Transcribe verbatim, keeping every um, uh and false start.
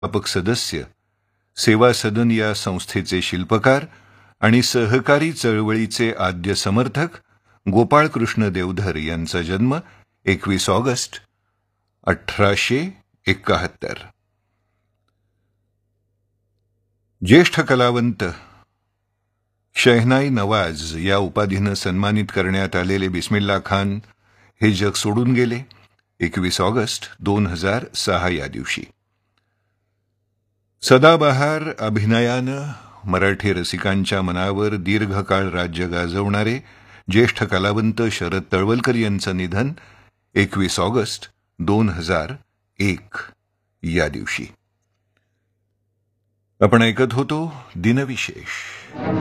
व्यवस्थापक सदस्य, सेवा सदन या संस्थेचे शिल्पकार आणि सहकारी चळवळीचे आद्य समर्थक गोपाळकृष्ण देवधर यांचा जन्म एकवीस ऑगस्ट अठराशे एकाहत्तर. ज्येष्ठ कलावंत शहनाई नवाज या उपाधीनं सन्मानित करण्यात आलेले बिस्मिल्ला खान हे जग सोडून गेले एकवीस ऑगस्ट दोन हजार सहा या दिवशी. सदाबहार अभिनयानं मराठी रसिकांच्या मनावर दीर्घकाळ राज्य गाजवणारे ज्येष्ठ कलावंत शरद तळवलकर यांचं निधन एकवीस ऑगस्ट दोन हजार एक या दिवशी. आपण ऐकत होतो दिनविशेष.